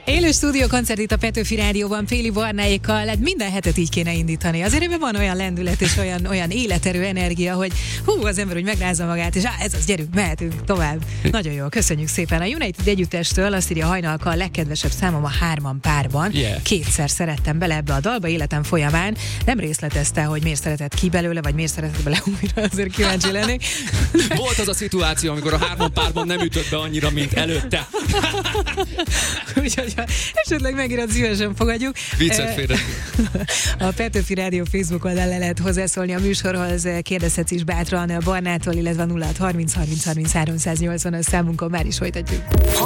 Élő stúdiókoncert itt a Petőfi Rádióban Féli Barnáékkal, hát minden hetet így kéne indítani. Azért ebben van olyan lendület és olyan életerő energia, hogy az ember úgy megrázza magát, és ez az, gyerünk, mehetünk tovább. Nagyon jó, köszönjük szépen. A United együttestől azt írja Hajnalka, a legkedvesebb számom a Hárman párban. Yeah. Kétszer szerettem bele ebbe a dalba életem folyamán. Nem részletezte, hogy miért szeretett ki belőle, vagy miért szeretett bele újra, azért kíváncsi lennék. Volt az a szituáció, amikor a Hárman párban nem ütött be annyira, mint előtte. Úgyhogy ha esetleg megírod, szívesen fogadjuk. Viccet félre. A Petőfi Rádió Facebook oldalán lehet hozzászólni a műsorhoz, kérdezhetsz is bátran Barnától, illetve 06 30 30 30 380-as számunkon már is folytatjuk.